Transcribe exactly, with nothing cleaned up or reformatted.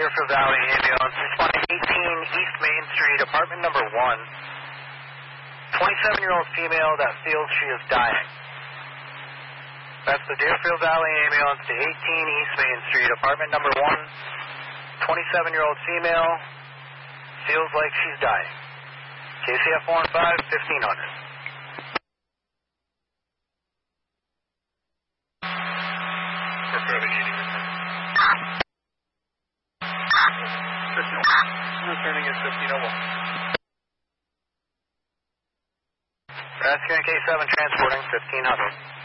Deerfield Valley Ambulance, responding eighteen East Main Street, apartment number one. twenty-seven-year-old female that feels she is dying. That's the Deerfield Valley Ambulance to eighteen East Main Street, apartment number one. twenty-seven-year-old female feels like she's dying. K C F four one five, fifteen hundred. Returning at fifteen oh one. Rescue K seven transporting fifteen hundred.